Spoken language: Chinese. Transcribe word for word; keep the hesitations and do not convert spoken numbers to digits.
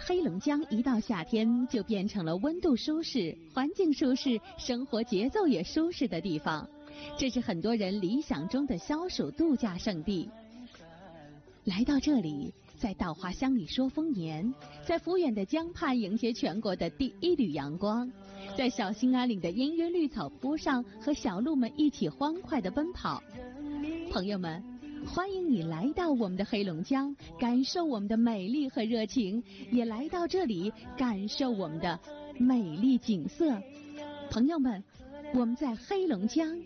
黑龙江一到夏天就变成了温度舒适、环境舒适、生活节奏也舒适的地方，这是很多人理想中的消暑度假胜地。来到这里，在稻花香里说丰年，在抚远的江畔迎接全国的第一缕阳光，在小兴安岭的氤氲绿草坡上和小鹿们一起欢快地奔跑。朋友们，欢迎你来到我们的黑龙江，感受我们的美丽和热情，也来到这里感受我们的美丽景色。朋友们，我们在黑龙江